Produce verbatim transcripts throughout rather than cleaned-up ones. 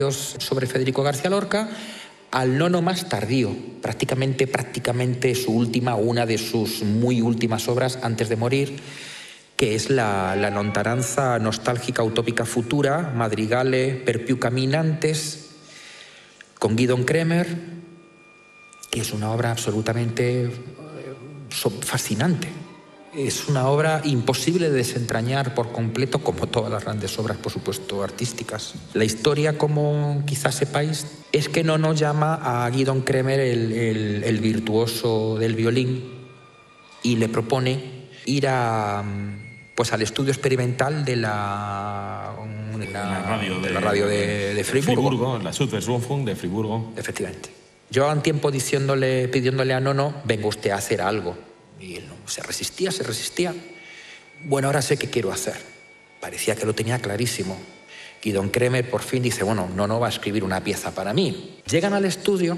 sobre Federico García Lorca al nono más tardío, prácticamente, prácticamente su última, una de sus muy últimas obras antes de morir, que es la, la lontananza nostálgica utópica futura, Madrigale per più caminantes, con Guidon Kremer, que es una obra absolutamente fascinante. Es una obra imposible de desentrañar por completo, como todas las grandes obras, por supuesto, artísticas. La historia, como quizás sepáis, es que Nono llama a Guidon Kremer el, el, el virtuoso del violín y le propone ir a, pues, al estudio experimental de la, de la, la radio, de, de, la radio de, de Friburgo. Friburgo, la Südwestfunk de Friburgo. Efectivamente. Llevaban tiempo diciéndole, pidiéndole a Nono, venga usted a hacer algo. Y él se resistía, se resistía. Bueno, ahora sé qué quiero hacer. Parecía que lo tenía clarísimo. Guidon Kremer por fin dice, bueno, Nono va a escribir una pieza para mí. Llegan al estudio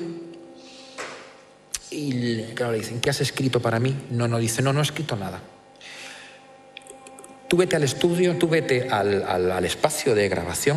y claro, le dicen, ¿qué has escrito para mí? Nono dice, no, no he escrito nada. Tú vete al estudio, tú vete al, al, al espacio de grabación.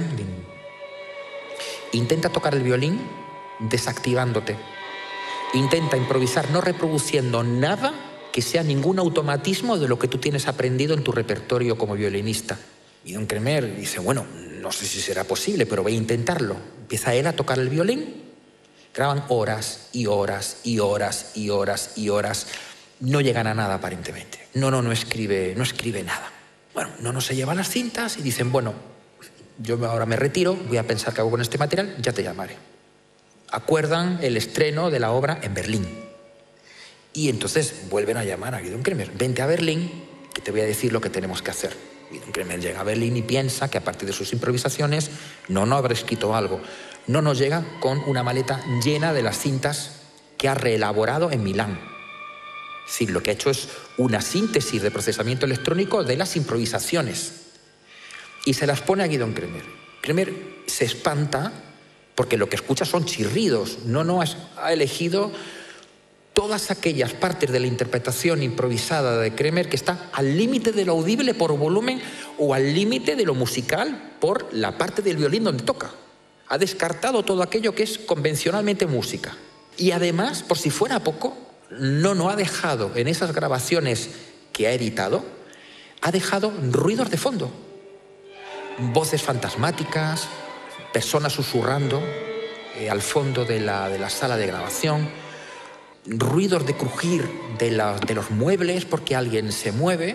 Intenta tocar el violín desactivándote. Intenta improvisar, no reproduciendo nada que sea ningún automatismo de lo que tú tienes aprendido en tu repertorio como violinista. Y Guidon Kremer dice, bueno, no sé si será posible, pero voy a intentarlo. Empieza él a tocar el violín, graban horas y horas y horas y horas y horas. No llegan a nada aparentemente. No, no, no escribe, no escribe nada. Bueno, no, no se lleva las cintas y dicen, bueno, yo ahora me retiro, voy a pensar qué hago con este material, ya te llamaré. Acuerdan el estreno de la obra en Berlín. Y entonces vuelven a llamar a Guidon Kremer. Vente a Berlín, que te voy a decir lo que tenemos que hacer. Guidon Kremer llega a Berlín y piensa que a partir de sus improvisaciones no, no habrá escrito algo. No nos llega con una maleta llena de las cintas que ha reelaborado en Milán. Es decir, lo que ha hecho es una síntesis de procesamiento electrónico de las improvisaciones. Y se las pone a Guidon Kremer. Kremer se espanta porque lo que escucha son chirridos. No, no, ha elegido todas aquellas partes de la interpretación improvisada de Kremer que está al límite de lo audible por volumen o al límite de lo musical por la parte del violín donde toca. Ha descartado todo aquello que es convencionalmente música. Y además, por si fuera poco, no, no ha dejado en esas grabaciones que ha editado, ha dejado ruidos de fondo. Voces fantasmáticas, personas susurrando eh, al fondo de la, de la sala de grabación, ruidos de crujir de, la, de los muebles porque alguien se mueve.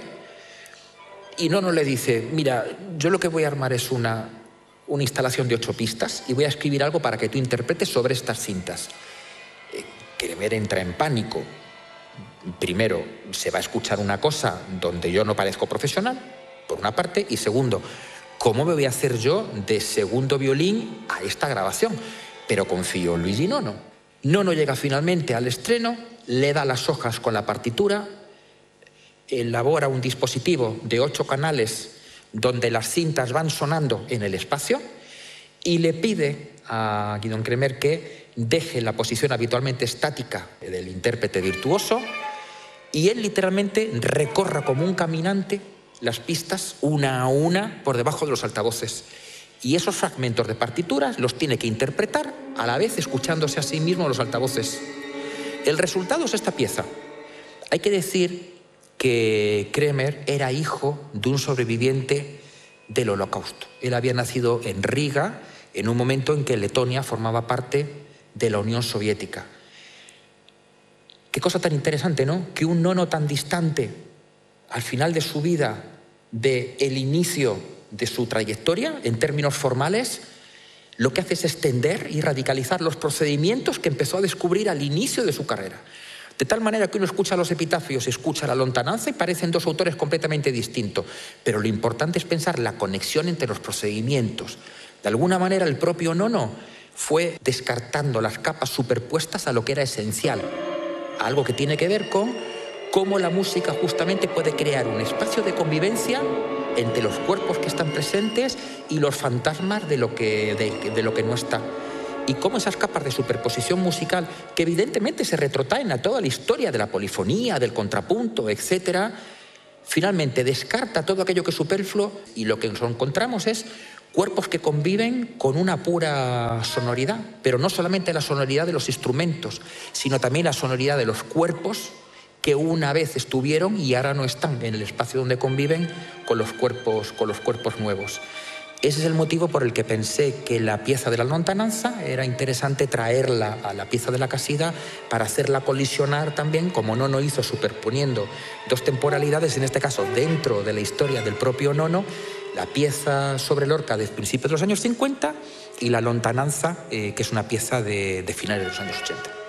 Y Nono le dice, mira, yo lo que voy a armar es una, una instalación de ocho pistas y voy a escribir algo para que tú interpretes sobre estas cintas. Eh, Kremer entra en pánico. Primero, se va a escuchar una cosa donde yo no parezco profesional, por una parte, y segundo, ¿cómo me voy a hacer yo de segundo violín a esta grabación? Pero confío en Luigi Nono. Nono llega finalmente al estreno, le da las hojas con la partitura, elabora un dispositivo de ocho canales donde las cintas van sonando en el espacio y le pide a Guidon Kremer que deje la posición habitualmente estática del intérprete virtuoso y él literalmente recorra como un caminante las pistas una a una por debajo de los altavoces. Y esos fragmentos de partituras los tiene que interpretar a la vez escuchándose a sí mismo los altavoces. El resultado es esta pieza. Hay que decir que Kremer era hijo de un sobreviviente del Holocausto. Él había nacido en Riga en un momento en que Letonia formaba parte de la Unión Soviética. Qué cosa tan interesante, ¿no? Que un Nono tan distante al final de su vida del inicio de su trayectoria, en términos formales, lo que hace es extender y radicalizar los procedimientos que empezó a descubrir al inicio de su carrera. De tal manera que uno escucha los epitafios, escucha la lontananza y parecen dos autores completamente distintos. Pero lo importante es pensar la conexión entre los procedimientos. De alguna manera el propio Nono fue descartando las capas superpuestas a lo que era esencial. Algo que tiene que ver con cómo la música justamente puede crear un espacio de convivencia entre los cuerpos que están presentes y los fantasmas de lo que, de, de lo que no está. Y cómo esas capas de superposición musical, que evidentemente se retrotraen a toda la historia de la polifonía, del contrapunto, etcétera, finalmente descarta todo aquello que es superfluo y lo que nos encontramos es Cuerpos que conviven con una pura sonoridad, pero no solamente la sonoridad de los instrumentos, sino también la sonoridad de los cuerpos que una vez estuvieron y ahora no están en el espacio donde conviven con los cuerpos, con los cuerpos nuevos. Ese es el motivo por el que pensé que la pieza de la lontananza era interesante traerla a la pieza de la Casida para hacerla colisionar también, como Nono hizo, superponiendo dos temporalidades, en este caso dentro de la historia del propio Nono, la pieza sobre Lorca de principios de los años cincuenta y la lontananza, eh, que es una pieza de, de finales de los años ochenta.